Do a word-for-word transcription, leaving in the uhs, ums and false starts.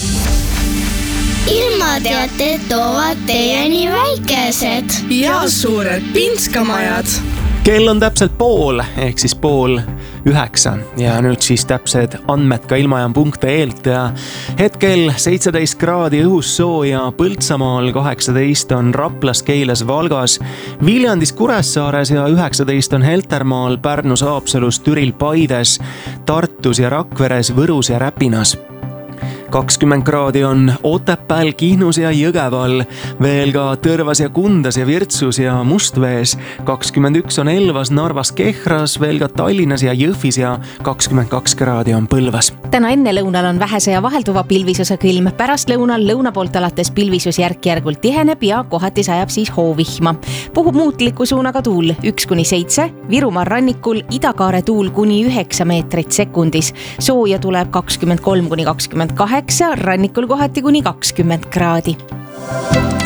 ilmateated toovad teieni väikesed ja suured Pinskamajad. Kell on täpselt pool, ehk siis pool üheksa ja nüüd siis täpsed andmed ka ilmajaam punkt ee-lt ja hetkel seitseteist kraadi õhus sooja, Põltsamaal kaheksateist on Raplas, Keilas, Valgas, Viljandis, Kuressaares ja üheksateist on Heltermaal, Pärnus, Haapsalus, Türil, Paides, Tartus ja Rakveres, Võrus ja Räpinas. kakskümmend kraadi on Otepääl, Kihnus ja Jõgeval, veel ka Tõrvas ja Kundas ja Virtsus ja Mustvees, kakskümmend üks on Elvas, Narvas, Kehras, veel ka Tallinnas ja Jõhvis ja kakskümmend kaks kraadi on Põlvas. Täna enne lõunal on vähese ja vahelduva pilvisuse külm, pärast lõunal lõuna poolt alates pilvisus järk-järgult tiheneb ja kohati sajab siis hoovihma. Puhub muutliku suunaga tuul üks kuni seitse, Virumaa rannikul idakaare tuul kuni üheksa meetrit sekundis, sooja tuleb kakskümmend kolm kuni kakskümmend kaheksa, rannikul kohati kuni kakskümmend kraadi.